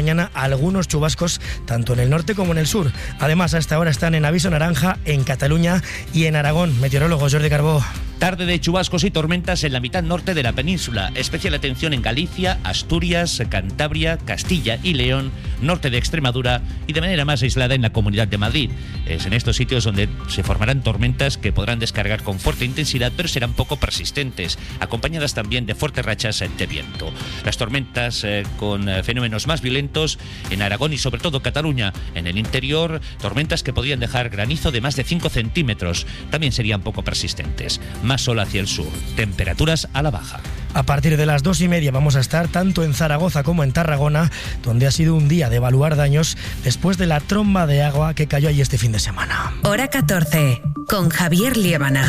mañana algunos chubascos tanto en el norte como en el sur. Además, a esta hora están en aviso naranja en Cataluña y en Aragón. Meteorólogo Jordi Carbó. Tarde de chubascos y tormentas en la mitad norte de la península. Especial atención en Galicia, Asturias, Cantabria, Castilla y León, norte de Extremadura y de manera más aislada en la Comunidad de Madrid. Es en estos sitios donde se formarán tormentas que podrán descargar con fuerte intensidad, pero serán poco persistentes, acompañadas también de fuertes rachas de viento. Las tormentas con fenómenos más violentos en Aragón y sobre todo Cataluña. En el interior, tormentas que podrían dejar granizo de más de 5 centímetros. También serían poco persistentes. Más sol hacia el sur, temperaturas a la baja. A partir de las 2:30 vamos a estar tanto en Zaragoza como en Tarragona, donde ha sido un día de evaluar daños después de la tromba de agua que cayó allí este fin de semana. Hora 14, con Javier Liébana.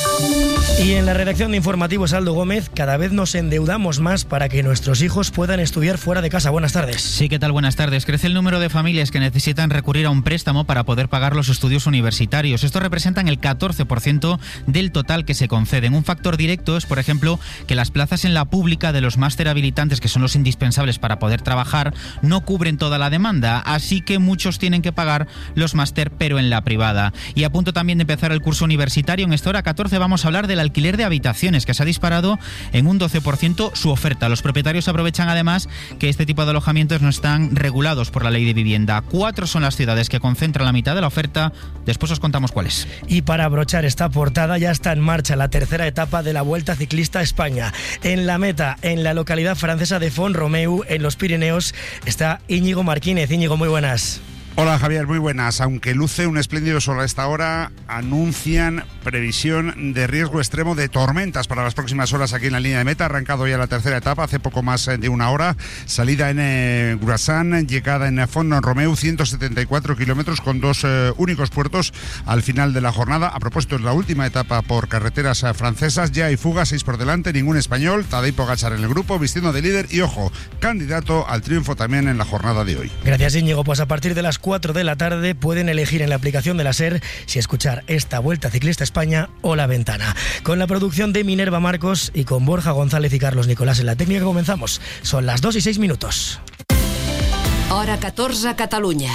Y en la redacción de Informativos, Aldo Gómez, cada vez nos endeudamos más para que nuestros hijos puedan estudiar fuera de casa. Buenas tardes. Sí, ¿qué tal? Buenas tardes. Crece el número de familias que necesitan recurrir a un préstamo para poder pagar los estudios universitarios. Estos representan el 14% del total que se conceden. Un factor directo es, por ejemplo, que las plazas en la pública de los máster habilitantes, que son los indispensables para poder trabajar, no cubren toda la demanda, así que muchos tienen que pagar los máster, pero en la privada. Y a punto también de empezar el curso universitario, en esta hora 14 vamos a hablar del alquiler de habitaciones, que se ha disparado en un 12% su oferta. Los propietarios aprovechan además que este tipo de alojamientos no están regulados por la ley de vivienda. 4 son las ciudades que concentran la mitad de la oferta. Después os contamos cuáles. Y para abrochar esta portada, ya está en marcha la tercera etapa de la Vuelta Ciclista a España. En la meta, en la localidad francesa de Font-Romeu, en los Pirineos, está Íñigo Marquínez. Íñigo, muy buenas. Hola Javier, muy buenas. Aunque luce un espléndido sol a esta hora, anuncian previsión de riesgo extremo de tormentas para las próximas horas aquí en la línea de meta. Ha arrancado ya la tercera etapa, hace poco más de una hora. Salida en Gruasan, llegada en Font-Romeu, 174 kilómetros con 2 únicos puertos al final de la jornada. A propósito, es la última etapa por carreteras francesas. Ya hay fuga, 6 por delante, ningún español. Tadej Pogačar en el grupo, vistiendo de líder y, ojo, candidato al triunfo también en la jornada de hoy. Gracias, Íñigo. Pues a partir de las 4 de la tarde pueden elegir en la aplicación de la SER si escuchar esta Vuelta Ciclista a España o La Ventana. Con la producción de Minerva Marcos y con Borja González y Carlos Nicolás en la técnica comenzamos. Son las 2:06. Hora 14, Catalunya.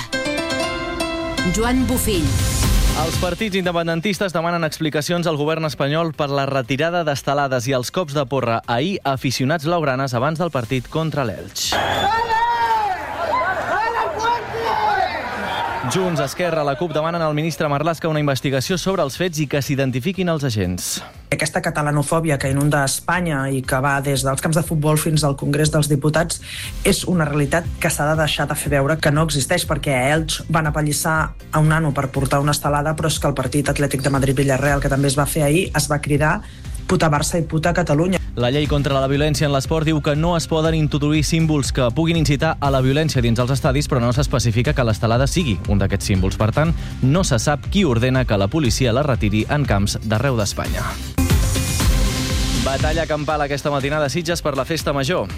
Joan Bufill. Els partits independentistes demanen explicacions al govern espanyol per la retirada d'estelades i els cops de porra ahir a aficionats blaugranes abans del partit contra l'Elx. Junts, Esquerra, la CUP demanen al ministre Marlaska una investigació sobre els fets i que s'identifiquin els agents. Aquesta catalanofòbia que inunda Espanya i que va des dels camps de futbol fins al Congrés dels Diputats és una realitat que s'ha de deixar de fer veure que no existeix, perquè a Elx van apallissar a un nano per portar una estelada, però és que el partit Atlètic de Madrid-Villarreal, que també es va fer ahir, es va cridar puta Barça i puta Catalunya. La llei contra la violència en l'esport diu que no es poden introduir símbols que puguin incitar a la violència dins els estadis, però no s'especifica que l'estelada sigui un d'aquests símbols. Per tant, no se sap qui ordena que la policia la retiri en camps d'arreu d'Espanya. Batalla campal aquesta matinada a Sitges per la festa major.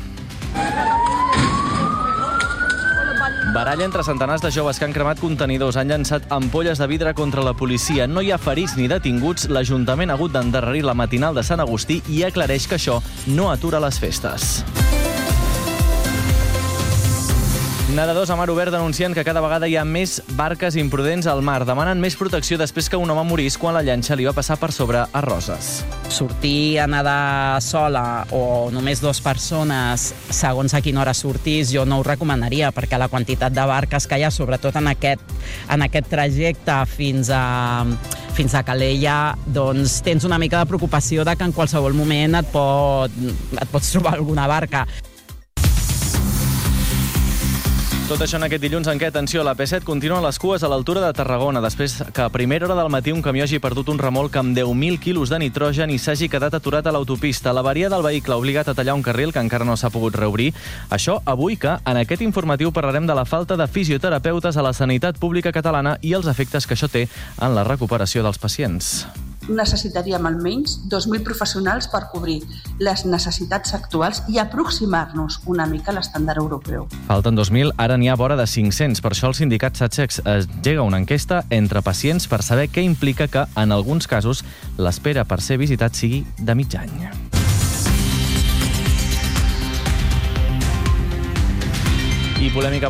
Baralla entre centenars de joves que han cremat contenidors, han llançat ampolles de vidre contra la policia. No hi ha ferits ni detinguts. L'Ajuntament ha hagut d'endarrerir la matinal de Sant Agustí i aclareix que això no atura les festes. Nedadors a mar obert denuncien que cada vegada hi ha més barques imprudents al mar. Demanen més protecció després que un home morís quan la llanxa li va passar per sobre a Roses. Sortir a nedar sola o només 2 persones, segons a quina hora sortís, jo no ho recomanaria, perquè la quantitat de barques que hi ha, sobretot en aquest trajecte fins a Calella, doncs tens una mica de preocupació de que en qualsevol moment et pots trobar alguna barca. Tot això en aquest dilluns en què, atenció, la P7 continua les cues a l'altura de Tarragona, després que a primera hora del matí un camió hagi perdut un remolc amb 10.000 quilos de nitrogen i s'hagi quedat aturat a l'autopista. L'avaria del vehicle ha obligat a tallar un carril que encara no s'ha pogut reobrir. Això avui que, en aquest informatiu, parlarem de la falta de fisioterapeutes a la sanitat pública catalana i els efectes que això té en la recuperació dels pacients. Necessitaríem almenys 2.000 professionals per cobrir les necessitats actuals i aproximar-nos una mica a l'estàndard europeu. Falten 2.000, ara n'hi ha vora de 500. Per això el sindicat SATSEX engega una enquesta entre pacients per saber què implica que, en alguns casos, l'espera per ser visitat sigui de mig any. I polèmica